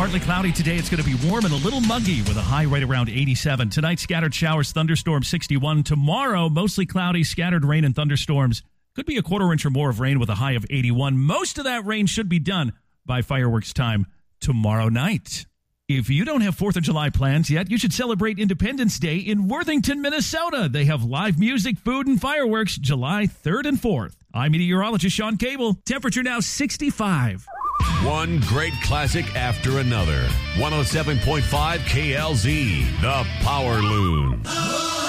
Partly cloudy today. It's going to be warm and a little muggy with a high right around 87. Tonight, scattered showers, thunderstorms, 61. Tomorrow, mostly cloudy, scattered rain and thunderstorms. Could be a quarter inch or more of rain with a high of 81. Most of that rain should be done by fireworks time tomorrow night. If you don't have 4th of July plans yet, you should celebrate Independence Day in Worthington, Minnesota. They have live music, food, and fireworks July 3rd and 4th. I'm meteorologist Sean Cable. Temperature now 65. One great classic after another. 107.5 KLZ, the Power Loon.